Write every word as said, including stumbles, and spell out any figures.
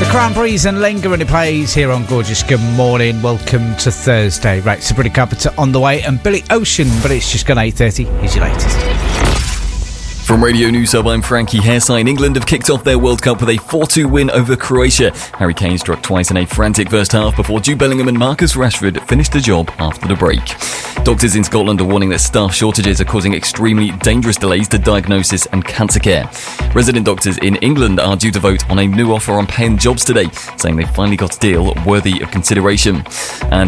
Cranberries and Linger, and it plays here on Gorgeous. Good morning, welcome to Thursday. Right, Sabrina Carpenter on the way and Billy Ocean, but it's just gone eight thirty. Here's your latest. From Radio News Hub, I'm Frankie Hairsine. England have kicked off their World Cup with a four two win over Croatia. Harry Kane struck twice in a frantic first half before Jude Bellingham and Marcus Rashford finished the job after the break. Doctors in Scotland are warning that staff shortages are causing extremely dangerous delays to diagnosis and cancer care. Resident doctors in England are due to vote on a new offer on paying jobs today, saying they finally got a deal worthy of consideration. And